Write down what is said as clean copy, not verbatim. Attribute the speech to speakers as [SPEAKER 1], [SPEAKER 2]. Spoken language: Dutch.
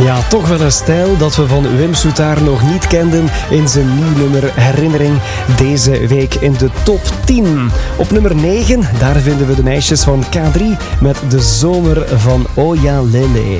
[SPEAKER 1] Ja, toch wel een stijl dat we van Wim Soetaar nog niet kenden in zijn nieuw nummer Herinnering. Deze week in de top 10. Op nummer 9, daar vinden we de meisjes van K3 met De Zomer van Oja Lele.